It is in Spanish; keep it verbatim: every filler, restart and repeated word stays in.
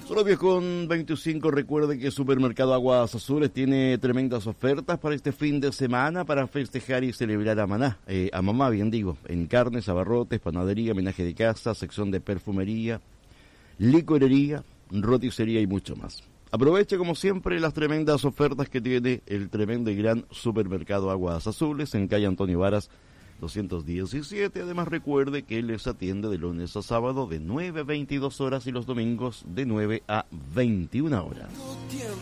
Solo diez con veinticinco. Recuerde que Supermercado Aguas Azules tiene tremendas ofertas para este fin de semana para festejar y celebrar a Maná, eh, a mamá, bien digo, en carnes, abarrotes, panadería, menaje de casa, sección de perfumería, licorería, roticería y mucho más. Aproveche como siempre las tremendas ofertas que tiene el tremendo y gran Supermercado Aguas Azules en calle Antonio Varas doscientos diecisiete. Además recuerde que les atiende de lunes a sábado de nueve a veintidós horas y los domingos de nueve a veintiuna horas.